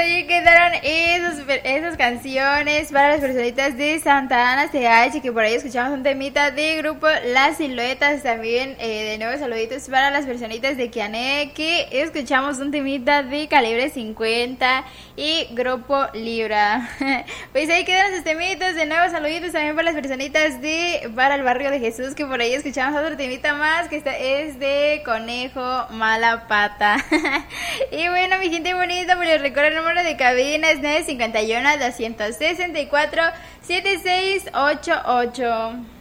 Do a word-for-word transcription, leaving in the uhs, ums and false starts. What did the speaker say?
ahí quedaron esos, esas canciones para las personitas de Santa Ana C H, que por ahí escuchamos un temita de grupo Las Siluetas. También eh, de nuevo saluditos para las personitas de Kiané, que escuchamos un temita de Calibre cincuenta y Grupo Libra. Pues ahí quedan sus temitas. De nuevo saluditos también para las personitas de para el Barrio de Jesús, que por ahí escuchamos otro temita más, que está, es de Conejo Mala Pata. Y bueno, mi gente bonita, pues les recuerdo el número de cabina es nueve cinco uno, dos seis cuatro, siete seis ocho ocho.